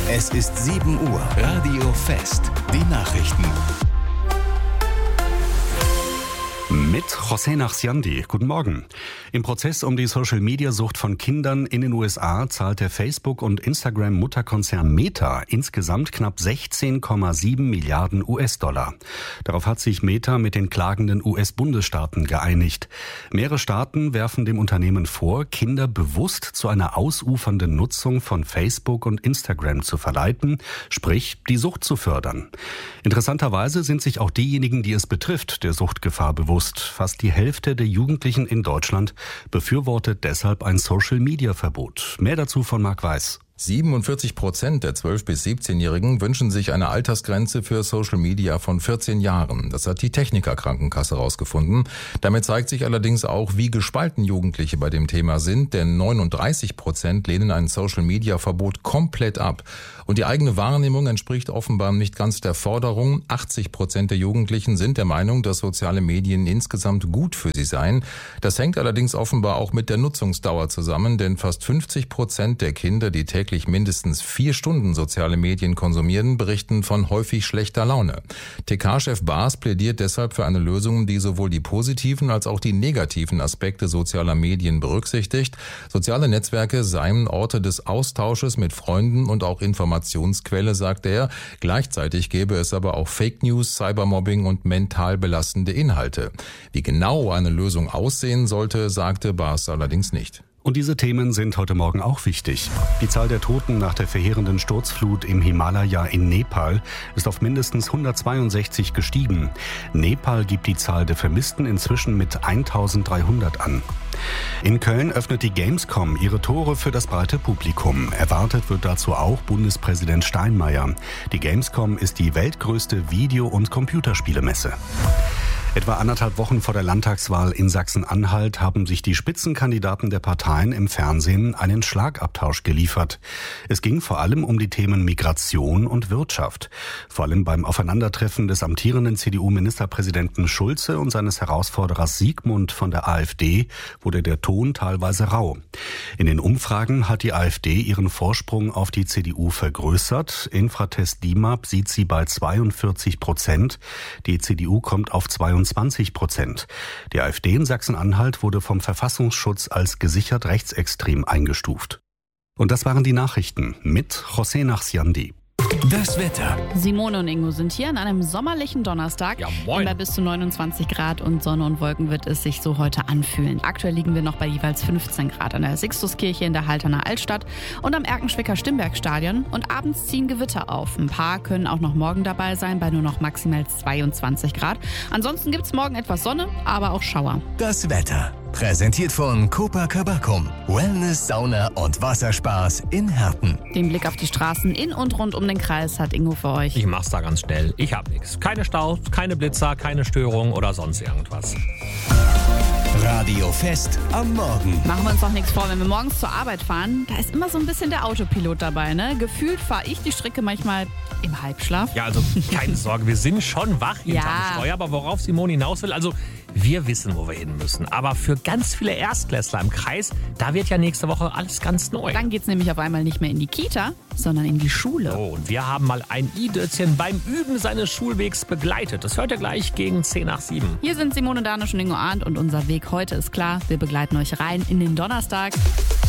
Es ist 7 Uhr. Radio Fest. Die Nachrichten. Mit José Nachsiandi. Guten Morgen. Im Prozess um die Social-Media-Sucht von Kindern in den USA zahlt der Facebook- und Instagram-Mutterkonzern Meta insgesamt knapp 16,7 Milliarden US-Dollar. Darauf hat sich Meta mit den klagenden US-Bundesstaaten geeinigt. Mehrere Staaten werfen dem Unternehmen vor, Kinder bewusst zu einer ausufernden Nutzung von Facebook und Instagram zu verleiten, sprich die Sucht zu fördern. Interessanterweise sind sich auch diejenigen, die es betrifft, der Suchtgefahr bewusst. Fast die Hälfte der Jugendlichen in Deutschland befürwortet deshalb ein Social-Media-Verbot. Mehr dazu von Marc Weiß. 47% der 12- bis 17-Jährigen wünschen sich eine Altersgrenze für Social Media von 14 Jahren. Das hat die Techniker-Krankenkasse herausgefunden. Damit zeigt sich allerdings auch, wie gespalten Jugendliche bei dem Thema sind, denn 39% lehnen ein Social-Media-Verbot komplett ab. Und die eigene Wahrnehmung entspricht offenbar nicht ganz der Forderung. 80% der Jugendlichen sind der Meinung, dass soziale Medien insgesamt gut für sie seien. Das hängt allerdings offenbar auch mit der Nutzungsdauer zusammen, denn fast 50% der Kinder, die täglich mindestens 4 Stunden soziale Medien konsumieren, berichten von häufig schlechter Laune. TK-Chef Baas plädiert deshalb für eine Lösung, die sowohl die positiven als auch die negativen Aspekte sozialer Medien berücksichtigt. Soziale Netzwerke seien Orte des Austausches mit Freunden und auch Informationsquelle, sagt er. Gleichzeitig gäbe es aber auch Fake News, Cybermobbing und mental belastende Inhalte. Wie genau eine Lösung aussehen sollte, sagte Baas allerdings nicht. Und diese Themen sind heute Morgen auch wichtig. Die Zahl der Toten nach der verheerenden Sturzflut im Himalaya in Nepal ist auf mindestens 162 gestiegen. Nepal gibt die Zahl der Vermissten inzwischen mit 1300 an. In Köln öffnet die Gamescom ihre Tore für das breite Publikum. Erwartet wird dazu auch Bundespräsident Steinmeier. Die Gamescom ist die weltgrößte Video- und Computerspielemesse. Etwa 1,5 Wochen vor der Landtagswahl in Sachsen-Anhalt haben sich die Spitzenkandidaten der Parteien im Fernsehen einen Schlagabtausch geliefert. Es ging vor allem um die Themen Migration und Wirtschaft. Vor allem beim Aufeinandertreffen des amtierenden CDU-Ministerpräsidenten Schulze und seines Herausforderers Siegmund von der AfD wurde der Ton teilweise rau. In den Umfragen hat die AfD ihren Vorsprung auf die CDU vergrößert. Infratest DIMAP sieht sie bei 42%. Die CDU kommt auf 22%. Die AfD in Sachsen-Anhalt wurde vom Verfassungsschutz als gesichert rechtsextrem eingestuft. Und das waren die Nachrichten mit José Nachsiandi. Das Wetter. Simone und Ingo sind hier an einem sommerlichen Donnerstag. Ja, moin. Bei bis zu 29 Grad und Sonne und Wolken wird es sich so heute anfühlen. Aktuell liegen wir noch bei jeweils 15 Grad an der Sixtuskirche in der Halterner Altstadt und am Erkenschwicker-Stimberg-Stadion. Und abends ziehen Gewitter auf. Ein paar können auch noch morgen dabei sein, bei nur noch maximal 22 Grad. Ansonsten gibt es morgen etwas Sonne, aber auch Schauer. Das Wetter. Präsentiert von Copacabana. Wellness, Sauna und Wasserspaß in Herten. Den Blick auf die Straßen in und rund um den Kreis hat Ingo für euch. Ich mach's da ganz schnell. Ich hab nichts. Keine Staus, keine Blitzer, keine Störung oder sonst irgendwas. Radio Fest am Morgen. Machen wir uns doch nichts vor, wenn wir morgens zur Arbeit fahren, da ist immer so ein bisschen der Autopilot dabei, ne? Gefühlt fahre ich die Strecke manchmal im Halbschlaf. Ja, also keine Sorge, wir sind schon wach hinterm Ja. Steuer, aber worauf Simone hinaus will, also wir wissen, wo wir hin müssen. Aber für ganz viele Erstklässler im Kreis, da wird ja nächste Woche alles ganz neu. Dann geht's nämlich auf einmal nicht mehr in die Kita, sondern in die Schule. Oh, und wir haben mal ein i-Dötzchen beim Üben seines Schulwegs begleitet. Das hört ihr gleich gegen 6:50. Hier sind Simone Danisch und Ingo Arndt und unser Weg heute ist klar. Wir begleiten euch rein in den Donnerstag.